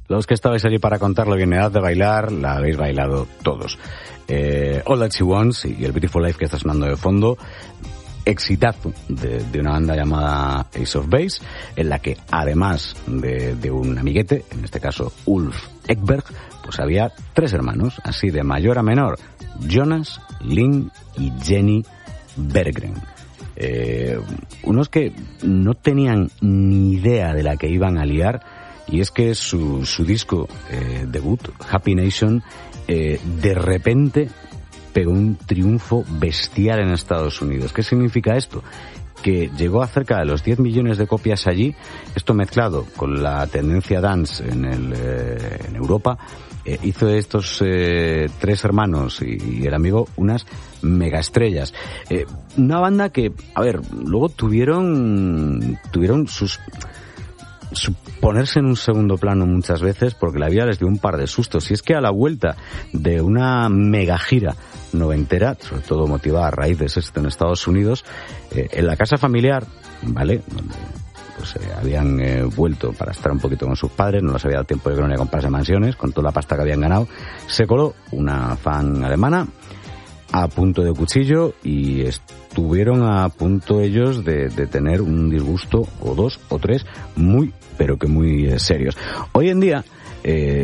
Los que estabais allí para contarlo bien, edad de bailar, la habéis bailado todos. All That She Wants y el Beautiful Life que está sonando de fondo, exitazo de una banda llamada Ace of Base, en la que además de un amiguete, en este caso Ulf Ekberg, pues había 3 hermanos, así de mayor a menor, Jonas, Linn y Jenny Berggren. Unos que no tenían ni idea de la que iban a liar, y es que su disco debut, Happy Nation, de repente pegó un triunfo bestial en Estados Unidos. ¿Qué significa esto? Que llegó a cerca de los 10 millones de copias allí, esto mezclado con la tendencia dance en Europa, hizo de estos 3 hermanos y el amigo unas megaestrellas. Una banda que, a ver, luego tuvieron sus ponerse en un segundo plano muchas veces porque la vida les dio un par de sustos. Y es que a la vuelta de una mega gira noventera, sobre todo motivada a raíz de esto en Estados Unidos, en la casa familiar, ¿vale?, donde pues habían vuelto para estar un poquito con sus padres, no les había dado tiempo de que no comprarse mansiones, con toda la pasta que habían ganado, se coló una fan alemana a punto de cuchillo y estuvieron a punto ellos de tener un disgusto o 2 o 3 muy, pero que muy serios. Hoy en día